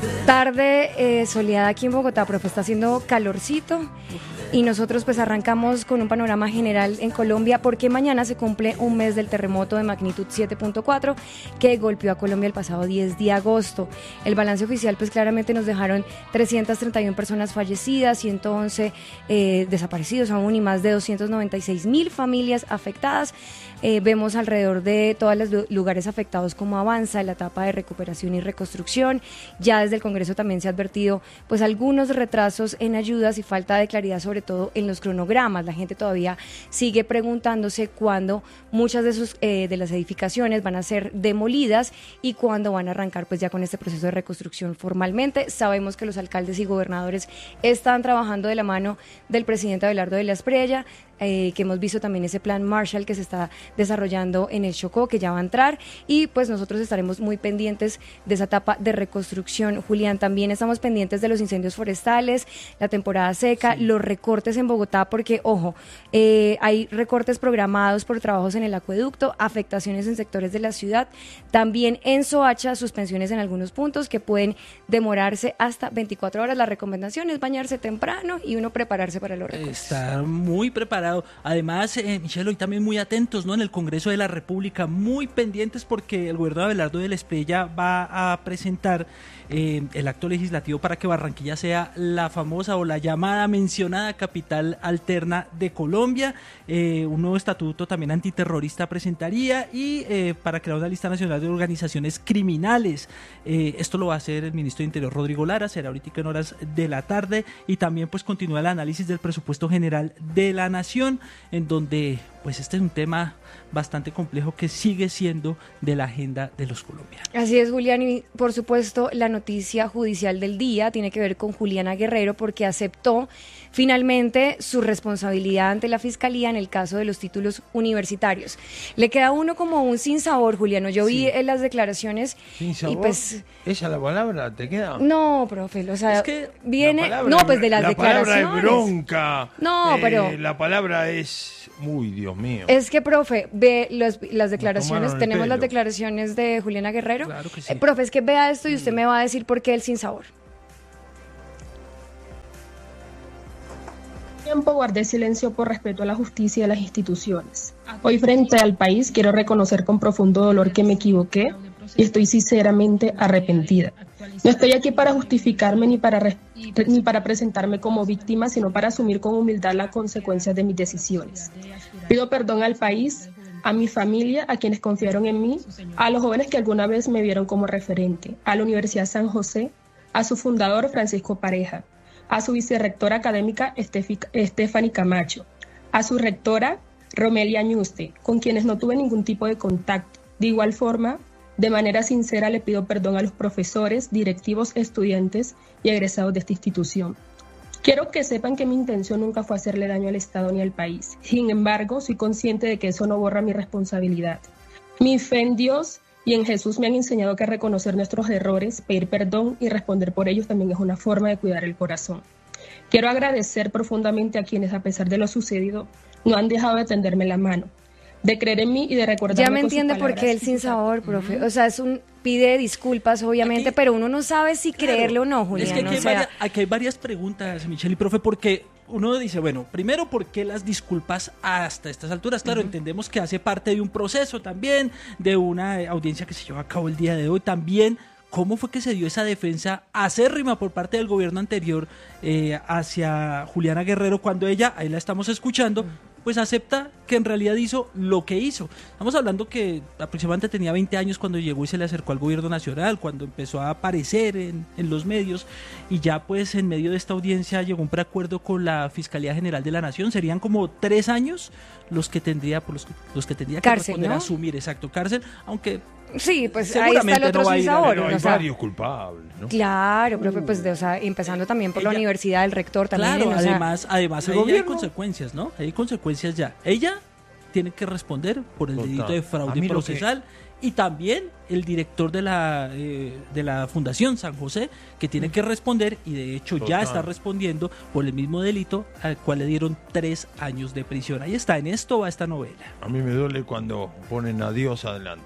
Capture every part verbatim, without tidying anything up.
Tarde eh, soleada aquí en Bogotá, profe, está haciendo calorcito y nosotros pues arrancamos con un panorama general en Colombia porque mañana se cumple un mes del terremoto de magnitud siete punto cuatro que golpeó a Colombia el pasado diez de agosto. El balance oficial pues claramente nos dejaron trescientas treinta y una personas fallecidas, ciento once eh, desaparecidos aún y más de doscientos noventa y seis mil familias afectadas. Eh, vemos alrededor de todos los lugares afectados cómo avanza la etapa de recuperación y reconstrucción. Ya desde el Congreso también se ha advertido pues algunos retrasos en ayudas y falta de claridad sobre todo en los cronogramas. La gente todavía sigue preguntándose cuándo muchas de sus eh, de las edificaciones van a ser demolidas y cuándo van a arrancar pues ya con este proceso de reconstrucción formalmente. Sabemos que los alcaldes y gobernadores están trabajando de la mano del presidente Abelardo de la Espriella, Eh, que hemos visto también ese plan Marshall que se está desarrollando en el Chocó, que ya va a entrar, y pues nosotros estaremos muy pendientes de esa etapa de reconstrucción. Julián, también estamos pendientes de los incendios forestales, la temporada seca, sí. Los recortes en Bogotá, porque, ojo, eh, hay recortes programados por trabajos en el acueducto, afectaciones en sectores de la ciudad, también en Soacha, suspensiones en algunos puntos que pueden demorarse hasta veinticuatro horas. La recomendación es bañarse temprano y uno prepararse para los recortes. Estar muy preparado. Además, eh, Michelle, hoy también muy atentos, ¿no? En el Congreso de la República, muy pendientes porque el gobernador Abelardo de la Espriella va a presentar eh, el acto legislativo para que Barranquilla sea la famosa o la llamada mencionada capital alterna de Colombia. Eh, un nuevo estatuto también antiterrorista presentaría y eh, para crear una lista nacional de organizaciones criminales. Eh, esto lo va a hacer el ministro de Interior, Rodrigo Lara, será ahorita en horas de la tarde, y también pues continúa el análisis del presupuesto general de la nación, en donde pues este es un tema bastante complejo que sigue siendo de la agenda de los colombianos. Así es, Julián, y por supuesto la noticia judicial del día tiene que ver con Juliana Guerrero porque aceptó finalmente su responsabilidad ante la Fiscalía en el caso de los títulos universitarios. Le queda uno como un sinsabor, Juliano. Yo sí. vi en las declaraciones ¿Sin sabor? Y pues... ¿Esa la palabra te queda? No, profe, o sea, es que viene... Palabra, no, pues de las la declaraciones. La palabra es bronca. No, eh, pero... La palabra es... Uy, Dios mío. Es que, profe, ve los, las declaraciones, el tenemos pelo. las declaraciones de Juliana Guerrero. Claro que sí. Eh, profe, es que vea esto y usted mm. me va a decir por qué el sinsabor. Tiempo guardé silencio por respeto a la justicia y a las instituciones. Hoy frente al país quiero reconocer con profundo dolor que me equivoqué y estoy sinceramente arrepentida. No estoy aquí para justificarme ni para, re- ni para presentarme como víctima, sino para asumir con humildad las consecuencias de mis decisiones. Pido perdón al país, a mi familia, a quienes confiaron en mí, a los jóvenes que alguna vez me vieron como referente, a la Universidad San José, a su fundador Francisco Pareja, a su vicerrectora académica Stephanie Camacho, a su rectora Romelia Ñuste, con quienes no tuve ningún tipo de contacto. De igual forma, de manera sincera le pido perdón a los profesores, directivos, estudiantes y egresados de esta institución. Quiero que sepan que mi intención nunca fue hacerle daño al Estado ni al país. Sin embargo, soy consciente de que eso no borra mi responsabilidad. Mi fe en Dios y en Jesús me han enseñado que reconocer nuestros errores, pedir perdón y responder por ellos también es una forma de cuidar el corazón. Quiero agradecer profundamente a quienes, a pesar de lo sucedido, no han dejado de tenderme la mano, de creer en mí y de recordarme. Ya me entiende por qué el sinsabor, profe. Uh-huh. O sea, es un pide disculpas, obviamente, aquí, pero uno no sabe si claro, creerle o no, Julián. Es que aquí, o hay sea, varias, aquí hay varias preguntas, Michelle y profe, porque uno dice, bueno, primero, ¿por qué las disculpas hasta estas alturas? Claro, uh-huh. entendemos que hace parte de un proceso también, de una audiencia que se lleva a cabo el día de hoy también. ¿Cómo fue que se dio esa defensa acérrima por parte del gobierno anterior eh, hacia Juliana Guerrero cuando ella, ahí la estamos escuchando, pues acepta que en realidad hizo lo que hizo? Estamos hablando que aproximadamente tenía veinte años cuando llegó y se le acercó al gobierno nacional, cuando empezó a aparecer en, en los medios, y ya pues en medio de esta audiencia llegó un preacuerdo con la Fiscalía General de la Nación. Serían como tres años los que tendría, por los, que, los que tendría que cárcel, responder, ¿no? a asumir, exacto, cárcel, aunque... Sí, pues ahí está el otro no sinsabor. Pero hay o sea, varios culpables, ¿no? Claro, profe, pues de, o sea, empezando también por ella, la universidad, el rector también. Claro, o sea, además, además ahí hay consecuencias, ¿no? Hay consecuencias ya. Ella tiene que responder por el Total. delito de fraude procesal que... y también el director de la eh, de la Fundación San José, que tiene que responder, y de hecho Total. ya está respondiendo por el mismo delito al cual le dieron tres años de prisión. Ahí está, en esto va esta novela. A mí me duele cuando ponen a Dios adelante.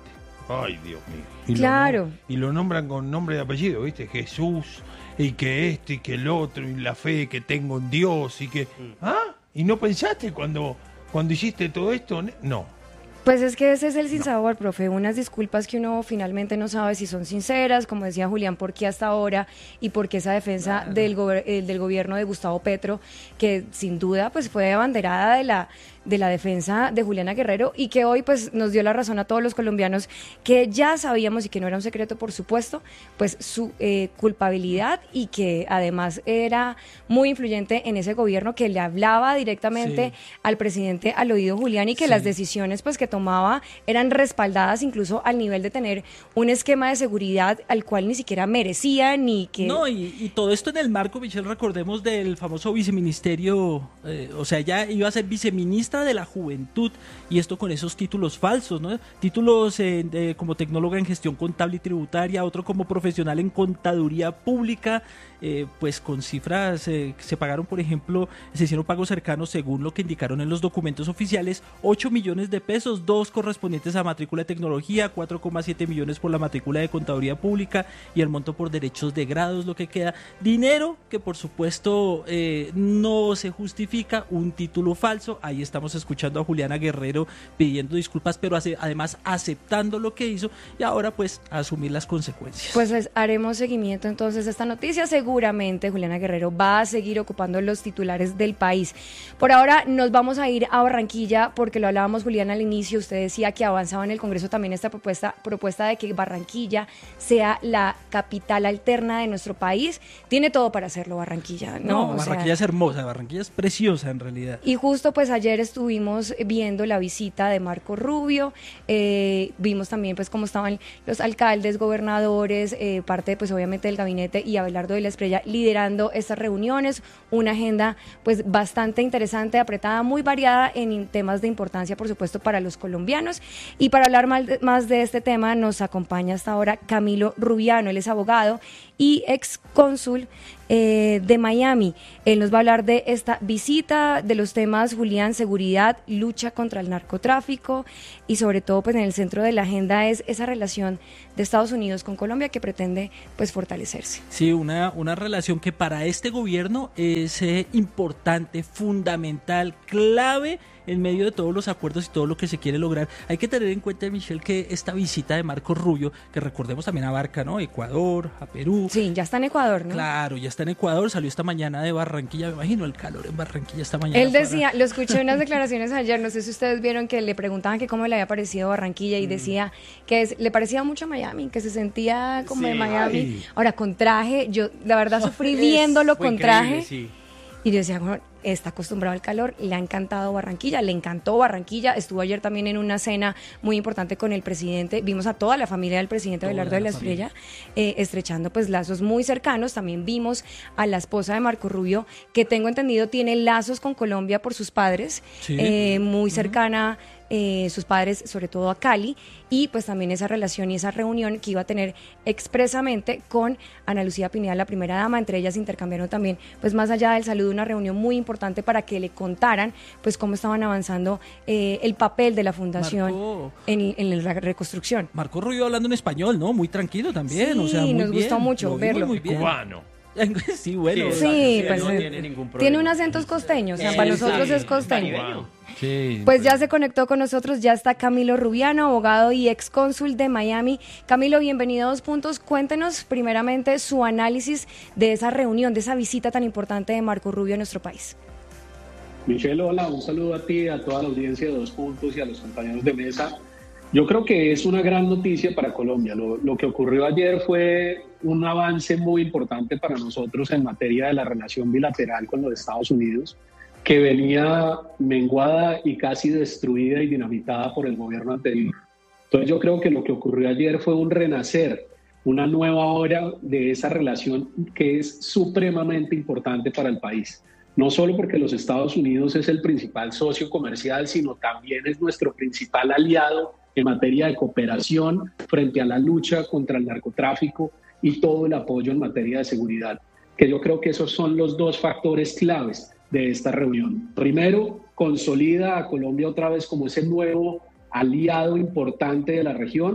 Ay, Dios mío. Y Claro. Lo, nom- y lo nombran con nombre y apellido, ¿viste? Jesús, y que este, y que el otro, y la fe que tengo en Dios, y que... ¿Ah? ¿Y no pensaste cuando, cuando hiciste todo esto? No. Pues es que ese es el sinsabor, profe, unas disculpas que uno finalmente no sabe si son sinceras, como decía Julián, por qué hasta ahora y por qué esa defensa claro. del, go- eh, del gobierno de Gustavo Petro, que sin duda pues fue abanderada de la de la defensa de Juliana Guerrero y que hoy pues nos dio la razón a todos los colombianos que ya sabíamos y que no era un secreto, por supuesto, pues su eh, culpabilidad y que además era muy influyente en ese gobierno que le hablaba directamente sí. al presidente al oído Julián y que sí. las decisiones pues que tomaba eran respaldadas incluso al nivel de tener un esquema de seguridad al cual ni siquiera merecía ni que... No, y, y todo esto en el marco, Michelle, recordemos del famoso viceministerio, eh, o sea, ya iba a ser viceministra de la Juventud y esto con esos títulos falsos, ¿no? Títulos eh, de, como tecnóloga en gestión contable y tributaria, otro como profesional en contaduría pública, eh, pues con cifras eh, se pagaron, por ejemplo, se hicieron pagos cercanos según lo que indicaron en los documentos oficiales, ocho millones de pesos, dos correspondientes a matrícula de tecnología, cuatro coma siete millones por la matrícula de contaduría pública y el monto por derechos de grados, lo que queda, dinero que por supuesto eh, no se justifica, un título falso, ahí estamos escuchando a Juliana Guerrero pidiendo disculpas, pero hace, además aceptando lo que hizo y ahora pues a asumir las consecuencias. Pues les haremos seguimiento entonces a esta noticia, seguramente Juliana Guerrero va a seguir ocupando los titulares del país. Por ahora nos vamos a ir a Barranquilla porque lo hablábamos, Juliana, al inicio, usted decía que avanzaba en el Congreso también esta propuesta, propuesta de que Barranquilla sea la capital alterna de nuestro país, tiene todo para hacerlo Barranquilla, ¿no? No, o Barranquilla sea, es hermosa, Barranquilla es preciosa en realidad. Y justo pues ayer estuvimos viendo la visita de Marco Rubio, eh, vimos también pues cómo estaban los alcaldes, gobernadores, eh, parte pues obviamente del gabinete y Abelardo de la Espriella liderando estas reuniones, una agenda pues bastante interesante, apretada, muy variada en temas de importancia por supuesto para los colombianos. Y para hablar más de, más de este tema nos acompaña hasta ahora Camilo Rubiano, él es abogado y ex cónsul eh, de Miami. Él nos va a hablar de esta visita, de los temas, Julián, seguridad, lucha contra el narcotráfico y sobre todo pues en el centro de la agenda es esa relación de Estados Unidos con Colombia que pretende pues fortalecerse. Sí, una, una relación que para este gobierno es eh, importante, fundamental, clave en medio de todos los acuerdos y todo lo que se quiere lograr. Hay que tener en cuenta, Michelle, que esta visita de Marco Rubio, que recordemos también abarca, ¿no? Ecuador, a Perú. Sí, ya está en Ecuador, ¿no? Claro, ya está en Ecuador, salió esta mañana de Barranquilla, me imagino el calor en Barranquilla esta mañana. Él decía, para... lo escuché en unas declaraciones ayer, no sé si ustedes vieron que le preguntaban que cómo le había parecido Barranquilla y mm. decía que es, le parecía mucho a Miami, que se sentía como sí, de Miami. Ay. Ahora, con traje, yo la verdad sufrí es, viéndolo con traje. Sí. Y yo decía, bueno, está acostumbrado al calor, le ha encantado Barranquilla, le encantó Barranquilla, estuvo ayer también en una cena muy importante con el presidente, vimos a toda la familia del presidente Abelardo de la Espriella eh, estrechando pues lazos muy cercanos, también vimos a la esposa de Marco Rubio, que tengo entendido tiene lazos con Colombia por sus padres, sí. eh, muy cercana, uh-huh. Eh, sus padres, sobre todo a Cali, y pues también esa relación y esa reunión que iba a tener expresamente con Ana Lucía Pineda, la primera dama. Entre ellas intercambiaron también, pues más allá del saludo, una reunión muy importante para que le contaran pues cómo estaban avanzando eh, el papel de la fundación Marco, en, en la reconstrucción. Marco Rubio hablando en español, ¿no? Muy tranquilo también, sí, o sea, muy nos bien. gustó mucho Lo verlo. Muy bien. Cubano. Sí, bueno. Sí, sí pues no eh, tiene ningún problema. Tiene un acento costeño, o sea, sí, para nosotros sí, es costeño. Sí, pues ya se conectó con nosotros, ya está Camilo Rubiano, abogado y ex cónsul de Miami. Camilo, bienvenido a Dos Puntos. Cuéntenos primeramente su análisis de esa reunión, de esa visita tan importante de Marco Rubio a nuestro país. Michelle, hola, un saludo a ti, a toda la audiencia de Dos Puntos y a los compañeros de mesa. Yo creo que es una gran noticia para Colombia. Lo, lo que ocurrió ayer fue un avance muy importante para nosotros en materia de la relación bilateral con los Estados Unidos, que venía menguada y casi destruida y dinamitada por el gobierno anterior. Entonces yo creo que lo que ocurrió ayer fue un renacer, una nueva hora de esa relación que es supremamente importante para el país. No solo porque los Estados Unidos es el principal socio comercial, sino también es nuestro principal aliado en materia de cooperación frente a la lucha contra el narcotráfico y todo el apoyo en materia de seguridad, que yo creo que esos son los dos factores claves de esta reunión. Primero, consolida a Colombia otra vez como ese nuevo aliado importante de la región,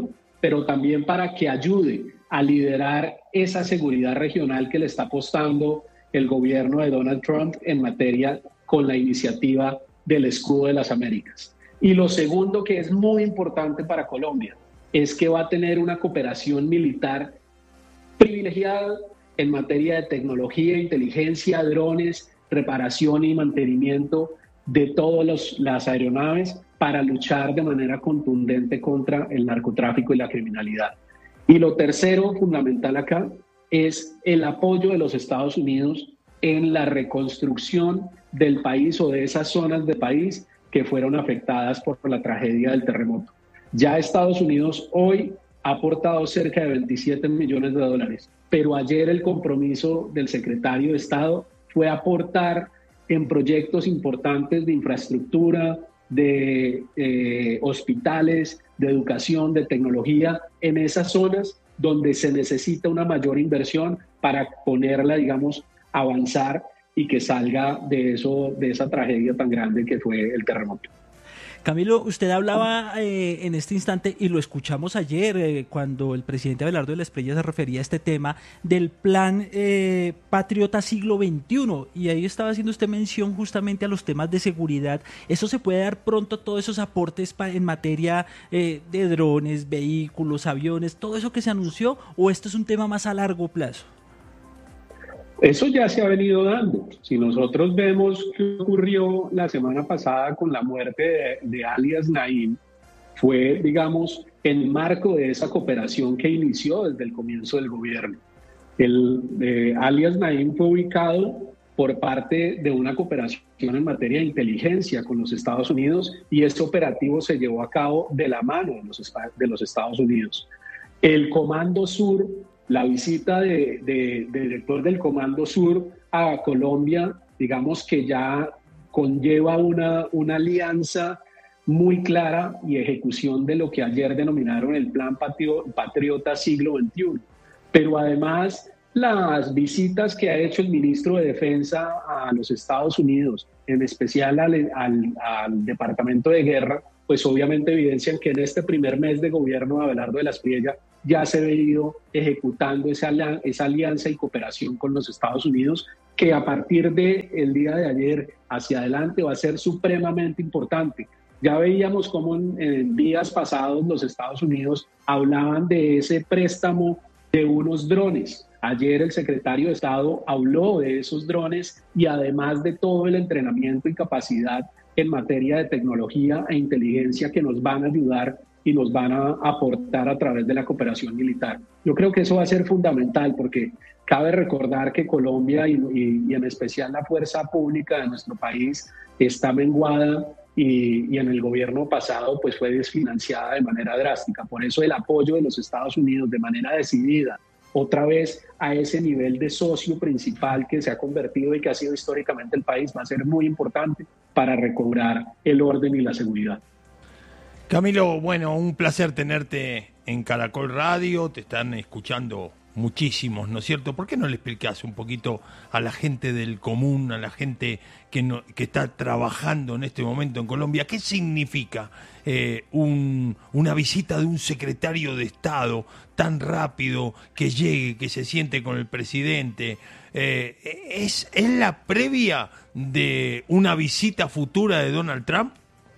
pero también para que ayude a liderar esa seguridad regional que le está apostando el gobierno de Donald Trump en materia con la iniciativa del Escudo de las Américas. Y lo segundo que es muy importante para Colombia es que va a tener una cooperación militar privilegiada en materia de tecnología, inteligencia, drones, reparación y mantenimiento de todas las aeronaves para luchar de manera contundente contra el narcotráfico y la criminalidad. Y lo tercero fundamental acá es el apoyo de los Estados Unidos en la reconstrucción del país o de esas zonas del país que fueron afectadas por la tragedia del terremoto. Ya Estados Unidos hoy ha aportado cerca de veintisiete millones de dólares, pero ayer el compromiso del secretario de Estado fue aportar en proyectos importantes de infraestructura, de eh, hospitales, de educación, de tecnología, en esas zonas donde se necesita una mayor inversión para ponerla, digamos, avanzar y que salga de eso, de esa tragedia tan grande que fue el terremoto. Camilo, usted hablaba eh, en este instante, y lo escuchamos ayer, eh, cuando el presidente Abelardo de la Espriella se refería a este tema, del plan eh, Patriota Siglo veintiuno, y ahí estaba haciendo usted mención justamente a los temas de seguridad. ¿Eso se puede dar pronto, todos esos aportes pa- en materia eh, de drones, vehículos, aviones, todo eso que se anunció, o esto es un tema más a largo plazo? Eso ya se ha venido dando. Si nosotros vemos qué ocurrió la semana pasada con la muerte de, de alias Naim, fue, digamos, el marco de esa cooperación que inició desde el comienzo del gobierno. El eh, alias Naim fue ubicado por parte de una cooperación en materia de inteligencia con los Estados Unidos, y este operativo se llevó a cabo de la mano de los, de los Estados Unidos. El Comando Sur, la visita de, de, de director del Comando Sur a Colombia, digamos que ya conlleva una, una alianza muy clara y ejecución de lo que ayer denominaron el Plan Patrio, Patriota Siglo veintiuno. Pero además, las visitas que ha hecho el ministro de Defensa a los Estados Unidos, en especial al, al, al Departamento de Guerra, pues obviamente evidencian que en este primer mes de gobierno de Abelardo de la Espriella ya se ha venido ejecutando esa, esa alianza y cooperación con los Estados Unidos, que a partir del día de ayer hacia adelante va a ser supremamente importante. Ya veíamos cómo en, en días pasados los Estados Unidos hablaban de ese préstamo de unos drones. Ayer el secretario de Estado habló de esos drones y además de todo el entrenamiento y capacidad en materia de tecnología e inteligencia que nos van a ayudar y nos van a aportar a través de la cooperación militar. Yo creo que eso va a ser fundamental porque cabe recordar que Colombia y, y, y en especial la fuerza pública de nuestro país está menguada y, y en el gobierno pasado pues fue desfinanciada de manera drástica. Por eso el apoyo de los Estados Unidos de manera decidida otra vez a ese nivel de socio principal que se ha convertido y que ha sido históricamente el país va a ser muy importante para recobrar el orden y la seguridad. Camilo, bueno, un placer tenerte en Caracol Radio, te están escuchando muchísimos, ¿no es cierto? ¿Por qué no le explicás un poquito a la gente del común, a la gente que, no, que está trabajando en este momento en Colombia, qué significa eh, un, una visita de un secretario de Estado tan rápido, que llegue, que se siente con el presidente? Eh, ¿es, ¿Es la previa de una visita futura de Donald Trump?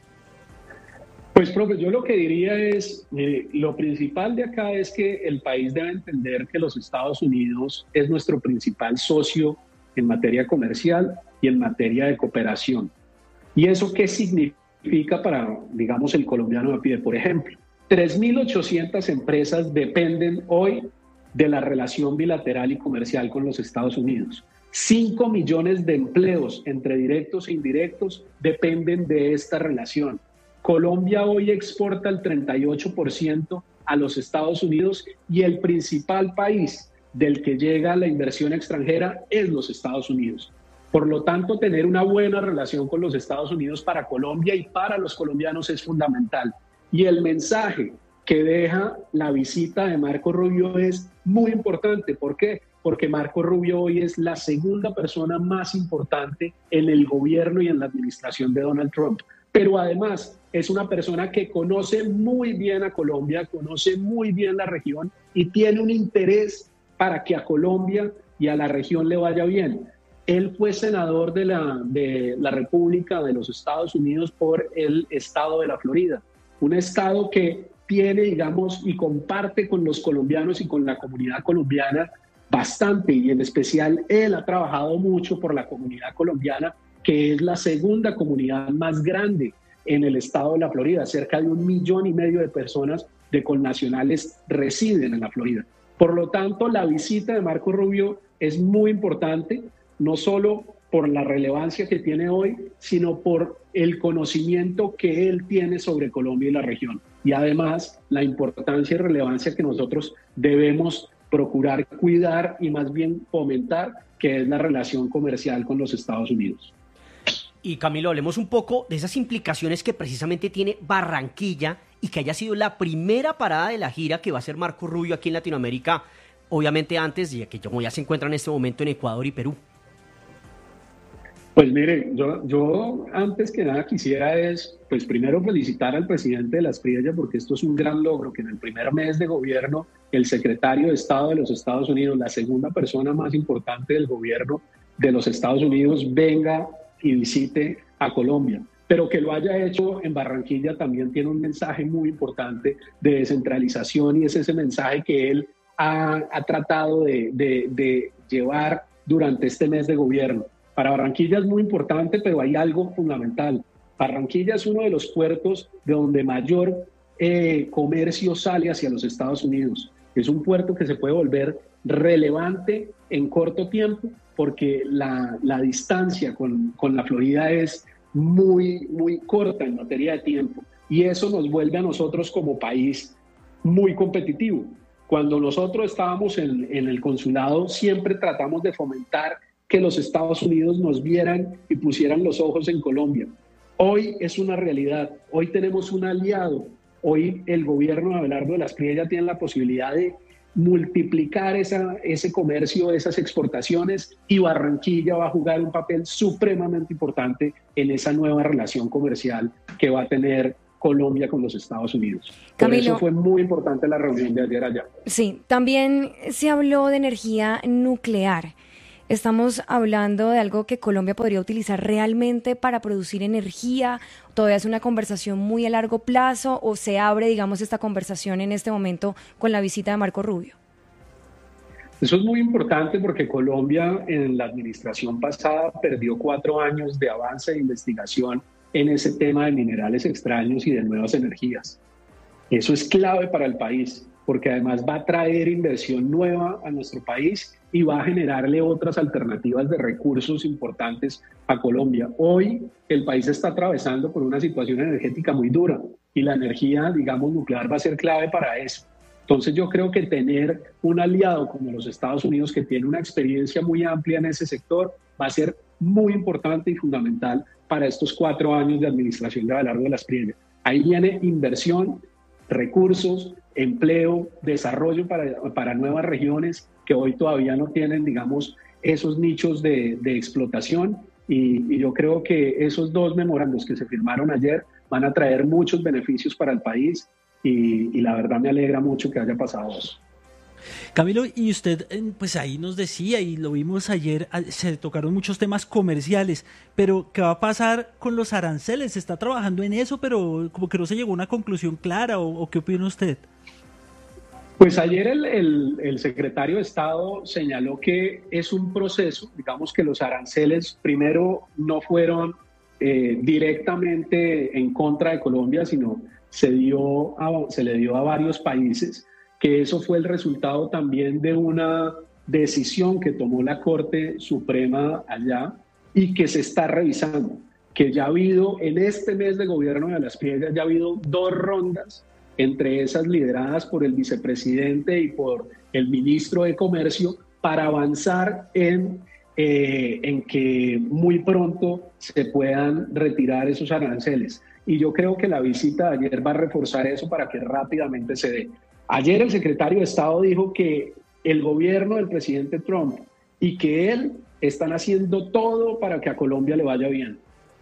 Pues, profe, yo lo que diría es, eh, lo principal de acá es que el país debe entender que los Estados Unidos es nuestro principal socio en materia comercial y en materia de cooperación. ¿Y eso qué significa para, digamos, el colombiano de pie? Por ejemplo, tres mil ochocientas empresas dependen hoy de la relación bilateral y comercial con los Estados Unidos. cinco millones de empleos entre directos e indirectos dependen de esta relación. Colombia hoy exporta el treinta y ocho por ciento a los Estados Unidos y el principal país del que llega la inversión extranjera es los Estados Unidos. Por lo tanto, tener una buena relación con los Estados Unidos para Colombia y para los colombianos es fundamental. Y el mensaje que deja la visita de Marco Rubio es muy importante. ¿Por qué? Porque Marco Rubio hoy es la segunda persona más importante en el gobierno y en la administración de Donald Trump. pero además es una persona que conoce muy bien a Colombia, conoce muy bien la región y tiene un interés para que a Colombia y a la región le vaya bien. Él fue senador de la, de la República de los Estados Unidos por el estado de la Florida, un estado que tiene, digamos, y comparte con los colombianos y con la comunidad colombiana bastante, y en especial él ha trabajado mucho por la comunidad colombiana, que es la segunda comunidad más grande en el estado de la Florida. Cerca de un millón y medio de personas de connacionales residen en la Florida. Por lo tanto, la visita de Marco Rubio es muy importante, no solo por la relevancia que tiene hoy, sino por el conocimiento que él tiene sobre Colombia y la región. Y además, la importancia y relevancia que nosotros debemos procurar cuidar y más bien fomentar, que es la relación comercial con los Estados Unidos. Y Camilo, hablemos un poco de esas implicaciones que precisamente tiene Barranquilla y que haya sido la primera parada de la gira que va a hacer Marco Rubio aquí en Latinoamérica, obviamente antes de que ya se encuentra en este momento en Ecuador y Perú. Pues mire, yo, yo antes que nada quisiera es, pues primero felicitar al presidente de la Espriella, porque esto es un gran logro, que en el primer mes de gobierno el secretario de Estado de los Estados Unidos, la segunda persona más importante del gobierno de los Estados Unidos, venga y visite a Colombia. Pero que lo haya hecho en Barranquilla también tiene un mensaje muy importante de descentralización, y es ese mensaje que él ha, ha tratado de, de, de llevar durante este mes de gobierno. Para Barranquilla es muy importante, pero hay algo fundamental. Barranquilla es uno de los puertos de donde mayor eh, comercio sale hacia los Estados Unidos. Es un puerto que se puede volver relevante en corto tiempo, porque la, la distancia con, con la Florida es muy, muy corta en materia de tiempo. Y eso nos vuelve a nosotros como país muy competitivo. Cuando nosotros estábamos en, en el consulado, siempre tratamos de fomentar que los Estados Unidos nos vieran y pusieran los ojos en Colombia. Hoy es una realidad, hoy tenemos un aliado, hoy el gobierno de Abelardo de la Espriella tiene la posibilidad de multiplicar esa, ese comercio, esas exportaciones, y Barranquilla va a jugar un papel supremamente importante en esa nueva relación comercial que va a tener Colombia con los Estados Unidos. Camilo, por eso fue muy importante la reunión de ayer allá. Sí, también se habló de energía nuclear. Estamos hablando de algo que Colombia podría utilizar realmente para producir energía. ¿Todavía es una conversación muy a largo plazo o se abre, digamos, esta conversación en este momento con la visita de Marco Rubio? Eso es muy importante porque Colombia en la administración pasada perdió cuatro años de avance de investigación en ese tema de minerales extraños y de nuevas energías. Eso es clave para el país, porque además va a traer inversión nueva a nuestro país y va a generarle otras alternativas de recursos importantes a Colombia. Hoy el país está atravesando por una situación energética muy dura y la energía, digamos, nuclear va a ser clave para eso. Entonces yo creo que tener un aliado como los Estados Unidos, que tiene una experiencia muy amplia en ese sector, va a ser muy importante y fundamental para estos cuatro años de administración de Abelardo de la Espriella. Ahí viene inversión, recursos, empleo, desarrollo para, para nuevas regiones que hoy todavía no tienen, digamos, esos nichos de, de explotación, y, y yo creo que esos dos memorandos que se firmaron ayer van a traer muchos beneficios para el país, y, y la verdad me alegra mucho que haya pasado eso. Camilo, y usted pues ahí nos decía, y lo vimos ayer, se tocaron muchos temas comerciales, pero ¿qué va a pasar con los aranceles? ¿Se está trabajando en eso, pero como que no se llegó a una conclusión clara, o, o qué opina usted? Pues ayer el, el, el secretario de Estado señaló que es un proceso, digamos que los aranceles primero no fueron eh, directamente en contra de Colombia, sino se, dio a, se le dio a varios países, que eso fue el resultado también de una decisión que tomó la Corte Suprema allá y que se está revisando, que ya ha habido en este mes de gobierno de la Espriella, ya ha habido dos rondas, entre esas lideradas por el vicepresidente y por el ministro de Comercio, para avanzar en, eh, en que muy pronto se puedan retirar esos aranceles. Y yo creo que la visita de ayer va a reforzar eso para que rápidamente se dé. Ayer el secretario de Estado dijo que el gobierno del presidente Trump y que él están haciendo todo para que a Colombia le vaya bien.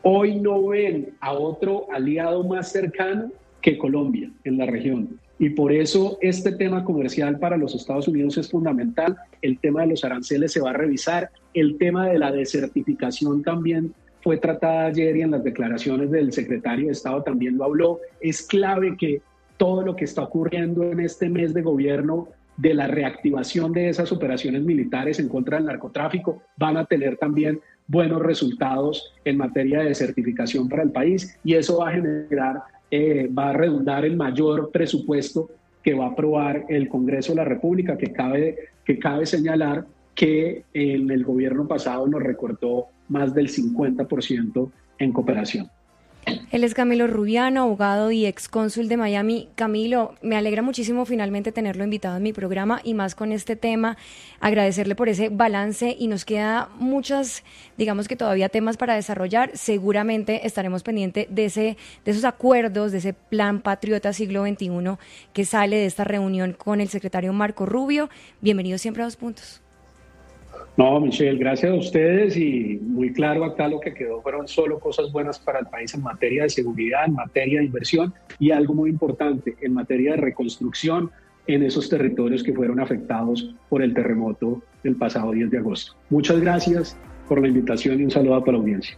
hoy no ven a otro aliado más cercano que Colombia en la región. Y por eso este tema comercial para los Estados Unidos es fundamental. El tema de los aranceles se va a revisar. El tema de la desertificación también fue tratada ayer y en las declaraciones del secretario de Estado también lo habló. Es clave que todo lo que está ocurriendo en este mes de gobierno de la reactivación de esas operaciones militares en contra del narcotráfico van a tener también buenos resultados en materia de desertificación para el país, y eso va a generar Eh, va a redundar en mayor presupuesto que va a aprobar el Congreso de la República, que cabe, que cabe señalar que en el gobierno pasado nos recortó más del cincuenta por ciento en cooperación. Él es Camilo Rubiano, abogado y excónsul de Miami. Camilo, me alegra muchísimo finalmente tenerlo invitado en mi programa y más con este tema. Agradecerle por ese balance y nos queda muchas, digamos que todavía temas para desarrollar. Seguramente estaremos pendientes de, ese, de esos acuerdos, de ese plan Patriota Siglo veintiuno que sale de esta reunión con el secretario Marco Rubio. Bienvenido siempre a Dos Puntos. No, Michelle, gracias a ustedes, y muy claro acá lo que quedó fueron solo cosas buenas para el país en materia de seguridad, en materia de inversión y algo muy importante, en materia de reconstrucción en esos territorios que fueron afectados por el terremoto del pasado diez de agosto. Muchas gracias por la invitación y un saludo para la audiencia.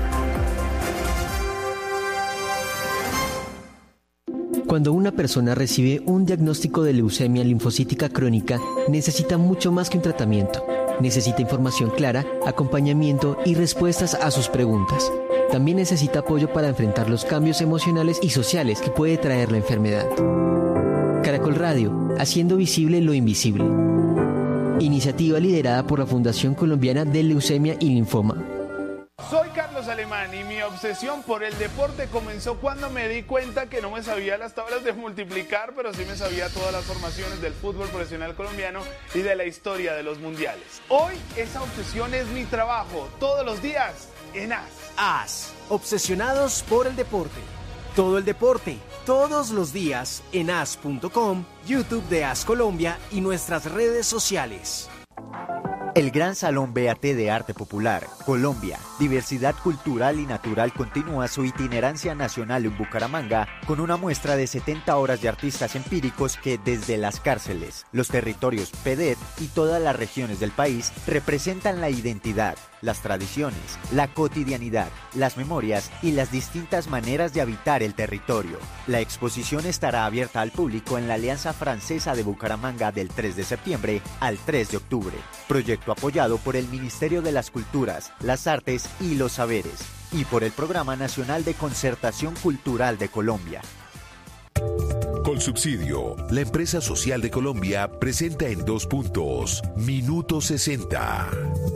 Cuando una persona recibe un diagnóstico de leucemia linfocítica crónica, necesita mucho más que un tratamiento. Necesita información clara, acompañamiento y respuestas a sus preguntas. También necesita apoyo para enfrentar los cambios emocionales y sociales que puede traer la enfermedad. Caracol Radio, haciendo visible lo invisible. Iniciativa liderada por la Fundación Colombiana de Leucemia y Linfoma. Soy Carlos Alemán y mi obsesión por el deporte comenzó cuando me di cuenta que no me sabía las tablas de multiplicar, pero sí me sabía todas las formaciones del fútbol profesional colombiano y de la historia de los mundiales. Hoy esa obsesión es mi trabajo, todos los días en A S. A S, obsesionados por el deporte. Todo el deporte, todos los días en A S punto com, YouTube de A S Colombia y nuestras redes sociales. El Gran Salón B A T de Arte Popular, Colombia, Diversidad Cultural y Natural continúa su itinerancia nacional en Bucaramanga con una muestra de setenta horas de artistas empíricos que desde las cárceles, los territorios P E D E T y todas las regiones del país representan la identidad, las tradiciones, la cotidianidad, las memorias y las distintas maneras de habitar el territorio. La exposición estará abierta al público en la Alianza Francesa de Bucaramanga del tres de septiembre al tres de octubre. Proyecto apoyado por el Ministerio de las Culturas, las Artes y los Saberes y por el Programa Nacional de Concertación Cultural de Colombia. Colsubsidio, la empresa social de Colombia, presenta en Dos Puntos, Minuto sesenta.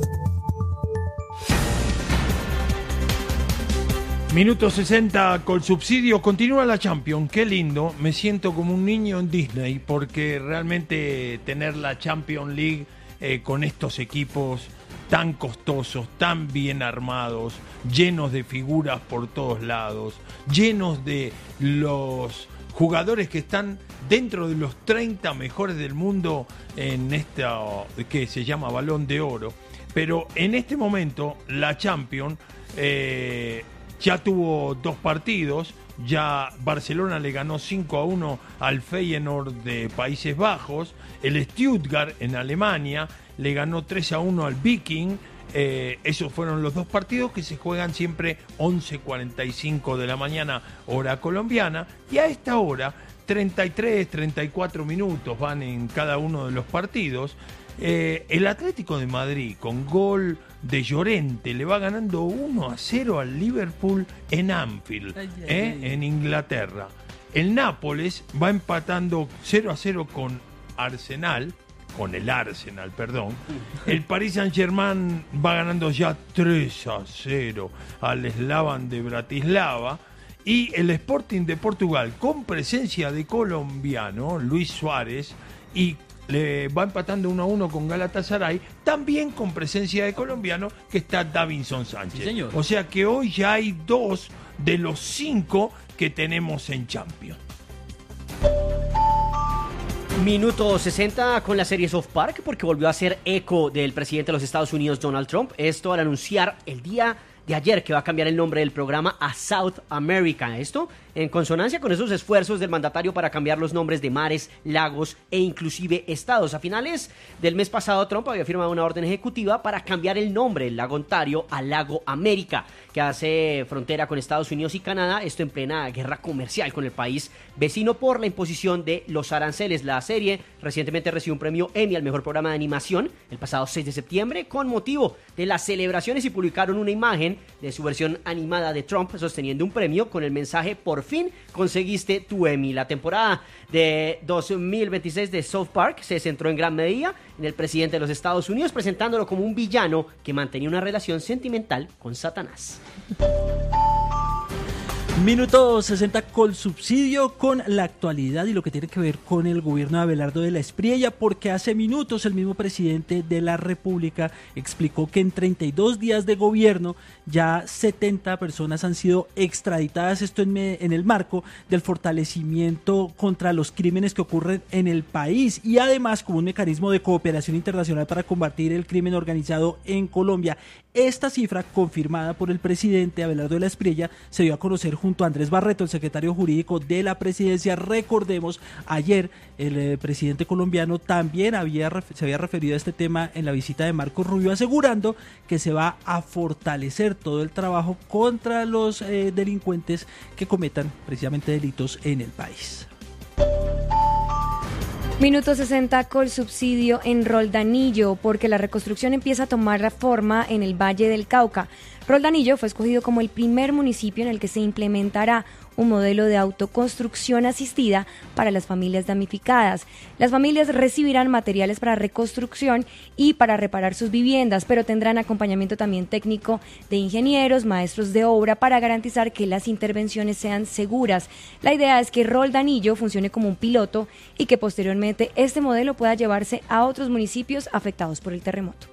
Minuto sesenta, Colsubsidio, continúa la Champions, qué lindo, me siento como un niño en Disney, porque realmente tener la Champions League eh, con estos equipos tan costosos, tan bien armados, llenos de figuras por todos lados, llenos de los jugadores que están dentro de los treinta mejores del mundo en esta que se llama Balón de Oro, pero en este momento la Champions eh, ya tuvo dos partidos, ya Barcelona le ganó cinco a uno al Feyenoord de Países Bajos, el Stuttgart en Alemania le ganó tres a uno al Viking, eh, esos fueron los dos partidos que se juegan siempre once cuarenta y cinco de la mañana, hora colombiana, y a esta hora, treinta y tres, treinta y cuatro minutos van en cada uno de los partidos. Eh, el Atlético de Madrid con gol de Llorente le va ganando uno a cero al Liverpool en Anfield, ay, ay, eh, ay. en Inglaterra. El Nápoles va empatando cero a cero con Arsenal, con el Arsenal, perdón. El Paris Saint-Germain va ganando ya tres a cero al Slavan de Bratislava. Y el Sporting de Portugal, con presencia de colombiano Luis Suárez, y le va empatando uno a uno con Galatasaray, también con presencia de colombiano, que está Davinson Sánchez. Sí, señor. O sea que hoy ya hay dos de los cinco que tenemos en Champions. Minuto sesenta con la serie South Park, porque volvió a ser eco del presidente de los Estados Unidos, Donald Trump. Esto al anunciar el día de ayer que va a cambiar el nombre del programa a South America. Esto en consonancia con esos esfuerzos del mandatario para cambiar los nombres de mares, lagos e inclusive estados. A finales del mes pasado, Trump había firmado una orden ejecutiva para cambiar el nombre del lago Ontario a Lago América, que hace frontera con Estados Unidos y Canadá, esto en plena guerra comercial con el país vecino por la imposición de los aranceles. La serie recientemente recibió un premio Emmy al mejor programa de animación el pasado seis de septiembre con motivo de las celebraciones, y publicaron una imagen de su versión animada de Trump sosteniendo un premio con el mensaje: por fin conseguiste tu Emmy. La temporada de dos mil veintiséis de South Park se centró en gran medida en el presidente de los Estados Unidos, presentándolo como un villano que mantenía una relación sentimental con Satanás. Minuto sesenta con subsidio, con la actualidad y lo que tiene que ver con el gobierno de Abelardo de la Espriella, porque hace minutos el mismo presidente de la República explicó que en treinta y dos días de gobierno ya setenta personas han sido extraditadas, esto en, me, en el marco del fortalecimiento contra los crímenes que ocurren en el país y además como un mecanismo de cooperación internacional para combatir el crimen organizado en Colombia. Esta cifra, confirmada por el presidente Abelardo de la Espriella, se dio a conocer junto a Andrés Barreto, el secretario jurídico de la presidencia. Recordemos, ayer el eh, presidente colombiano también había se había referido a este tema en la visita de Marco Rubio, asegurando que se va a fortalecer todo el trabajo contra los eh, delincuentes que cometan precisamente delitos en el país. Minuto sesenta con subsidio en Roldanillo, porque la reconstrucción empieza a tomar forma en el Valle del Cauca. Roldanillo fue escogido como el primer municipio en el que se implementará un modelo de autoconstrucción asistida para las familias damnificadas. Las familias recibirán materiales para reconstrucción y para reparar sus viviendas, pero tendrán acompañamiento también técnico de ingenieros, maestros de obra para garantizar que las intervenciones sean seguras. La idea es que Roldanillo funcione como un piloto y que posteriormente este modelo pueda llevarse a otros municipios afectados por el terremoto.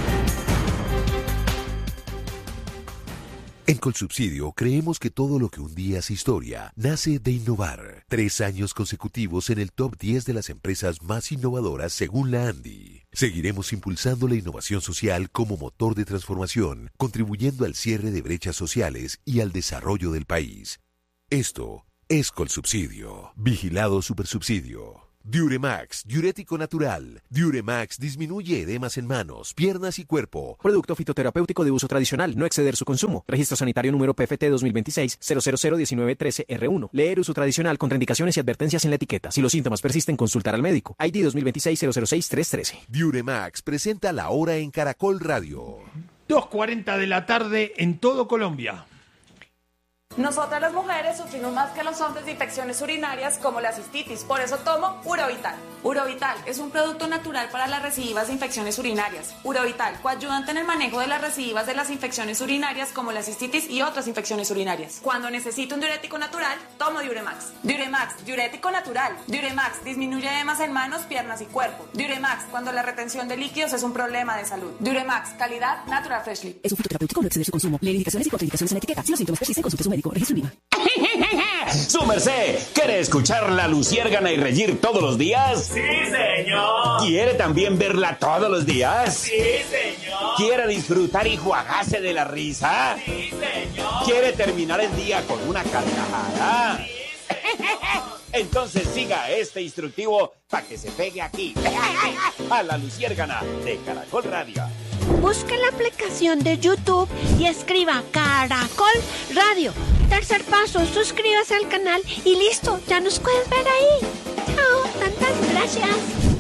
En Colsubsidio creemos que todo lo que un día es historia nace de innovar. Tres años consecutivos en el top diez de las empresas más innovadoras según la ANDI. Seguiremos impulsando la innovación social como motor de transformación, contribuyendo al cierre de brechas sociales y al desarrollo del país. Esto es Colsubsidio. Vigilado Supersubsidio. Diuremax, diurético natural. Diuremax disminuye edemas en manos, piernas y cuerpo. Producto fitoterapéutico de uso tradicional, no exceder su consumo. Registro sanitario número P F T dos mil veintiséis cero cero cero diecinueve trece R uno. Leer uso tradicional, contraindicaciones y advertencias en la etiqueta. Si los síntomas persisten, consultar al médico. I D dos mil veintiséis cero cero seis tres trece. Diuremax presenta la hora en Caracol Radio. dos cuarenta de la tarde en todo Colombia. Nosotras las mujeres sufrimos más que los hombres de infecciones urinarias como la cistitis, por eso tomo Urovital. Urovital es un producto natural para las recidivas de infecciones urinarias. Urovital coayudante en el manejo de las recidivas de las infecciones urinarias como la cistitis y otras infecciones urinarias. Cuando necesito un diurético natural, tomo Diuremax. Diuremax, diurético natural. Diuremax disminuye edemas en manos, piernas y cuerpo. Diuremax, cuando la retención de líquidos es un problema de salud. Diuremax, calidad Natural Freshly. Es un fitoterapéutico, no exceder su consumo. Lee indicaciones y contraindicaciones en la etiqueta. Si los síntomas persisten, consulte a su médico. Registro IVA. ¡Su merced! ¿Quiere escuchar la luciérgana y reír todos los días? ¡Sí, señor! ¿Quiere también verla todos los días? ¡Sí, señor! ¿Quiere disfrutar y juagarse de la risa? ¡Sí, señor! ¿Quiere terminar el día con una carcajada? ¡Sí, señor! Entonces siga este instructivo para que se pegue aquí, a la luciérgana de Caracol Radio. Busque la aplicación de YouTube y escriba Caracol Radio. Tercer paso, suscríbase al canal y listo, ya nos puedes ver ahí. Chao, tantas gracias.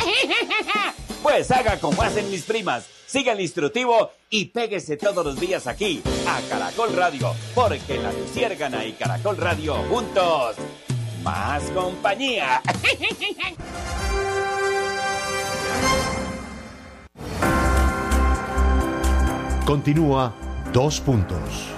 Pues haga como hacen mis primas, siga el instructivo y péguese todos los días aquí, a Caracol Radio, porque la luciérgana y Caracol Radio juntos, más compañía. Continúa Dos Puntos.